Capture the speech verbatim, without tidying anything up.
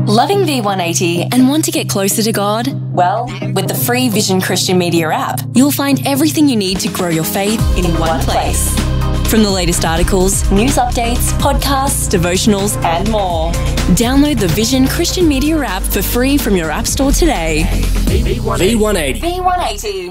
Loving V one eighty and want to get closer to God? Well, with the free Vision Christian Media app, you'll find everything you need to grow your faith in, in one one place. place. From the latest articles, news updates, podcasts, devotionals, and more. Download the Vision Christian Media app for free from your app store today. V one eighty. V one eighty.